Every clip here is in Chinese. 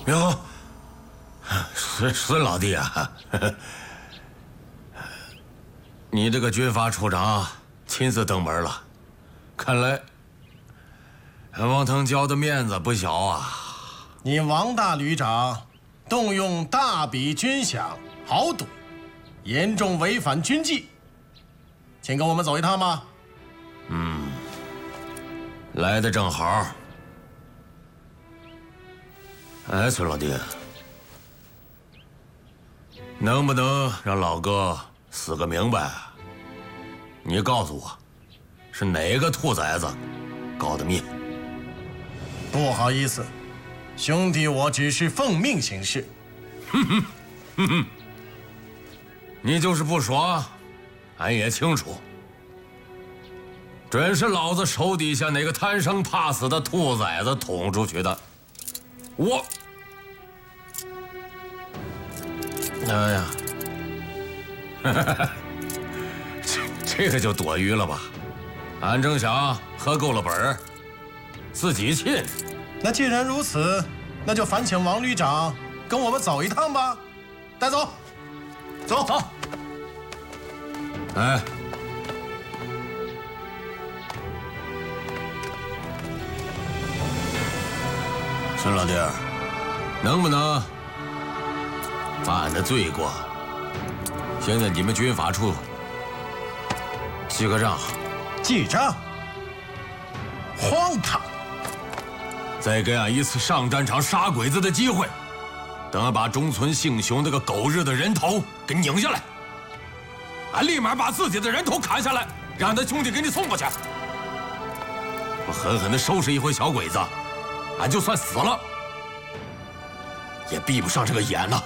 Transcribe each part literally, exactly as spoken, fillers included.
哟，孙孙老弟啊，你这个军阀处长亲自登门了，看来王腾蛟的面子不小啊。 你王大旅长动用大笔军饷豪赌，严重违反军纪，请跟我们走一趟吗？ 嗯，来的正好。哎，孙老弟，能不能让老哥死个明白？你告诉我，是哪个兔崽子搞的灭？ 不好意思，兄弟，我只是奉命行事。 哼哼，哼哼，你就是不爽，俺也清楚。准是老子手底下那个贪生怕死的兔崽子捅出去的。我，哎呀，这这个就多余了吧？俺正想喝够了本儿，自己亲。 那既然如此，那就烦请王旅长跟我们走一趟吧。带走，走走。 哎。孙老弟儿，能不能把俺的罪过，先在你们军法处记个账？ 记账？荒唐！ 再给俺一次上战场杀鬼子的机会，等俺把中村幸雄那个狗日的人头给拧下来，俺立马把自己的人头砍下来，让他兄弟给你送过去。我狠狠地收拾一回小鬼子，俺就算死了，也闭不上这个眼了。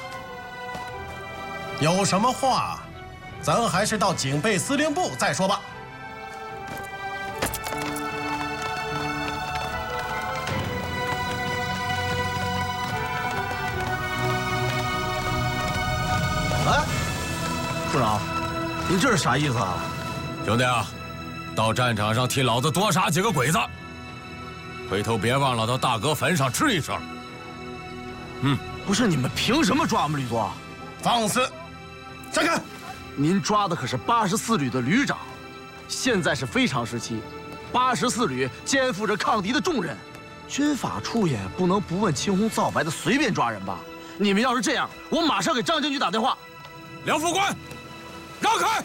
有什么话，咱还是到警备司令部再说吧。 哎，处长，您这是啥意思啊？ 兄弟啊，到战场上替老子多杀几个鬼子，回头别忘了到大哥坟上吃一声。嗯， 不是你们凭什么抓我们旅座？ 放肆！站开！ 您抓的可是八十四旅的旅长，现在是非常时期，八十四旅肩负着抗敌的重任，军法处也不能不问青红皂白的随便抓人吧？你们要是这样，我马上给张将军打电话。 梁副官，让开！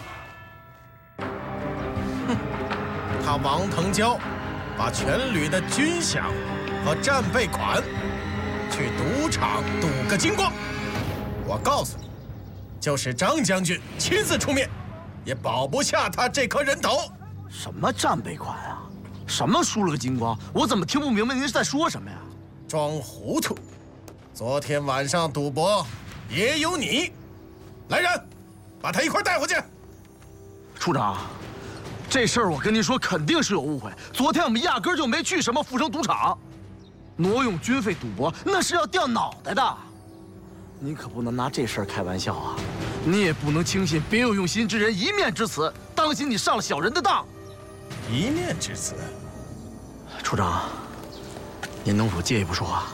哼，他王腾蛟把全旅的军饷和战备款去赌场赌个精光。我告诉你，就是张将军亲自出面，也保不下他这颗人头。 什么战备款啊？什么输了个精光？我怎么听不明白您是在说什么呀？ 装糊涂！昨天晚上赌博也有你。来人，把他一块带回去。 处长，这事儿我跟您说，肯定是有误会。昨天我们压根儿就没去什么富城赌场，挪用军费赌博那是要掉脑袋的。您可不能拿这事儿开玩笑啊！你也不能轻信别有用心之人一面之词，当心你上了小人的当。 一面之词。 处长，您能否借一步说话？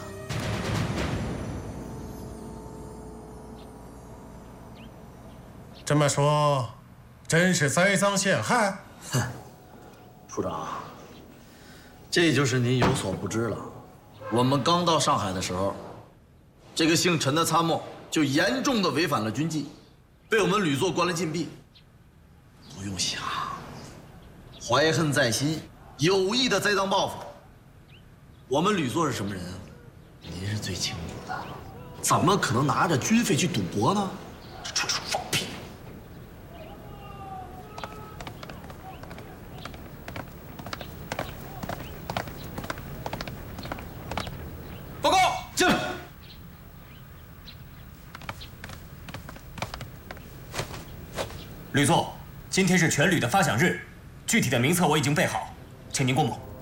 这么说，真是栽赃陷害？ 哼，处长，这就是您有所不知了。我们刚到上海的时候，这个姓陈的参谋就严重的违反了军纪，被我们旅座关了禁闭。不用想，怀恨在心，有意的栽赃报复。我们旅座是什么人啊？您是最清楚的，怎么可能拿着军费去赌博呢？这纯属放屁！ 报告， 进来。 旅座，今天是全旅的发饷日，具体的名册我已经备好，请您过目。